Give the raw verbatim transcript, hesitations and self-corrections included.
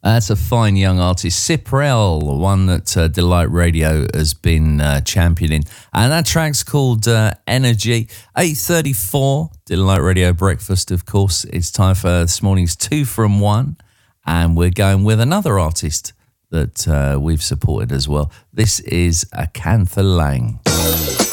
That's a fine young artist, Cyprell, one that uh, Delight Radio has been uh, championing. And that track's called uh, Energy. eight thirty-four, Delight Radio Breakfast, of course. It's time for this morning's two from one. And we're going with another artist that uh, we've supported as well. This is Acantha Lang.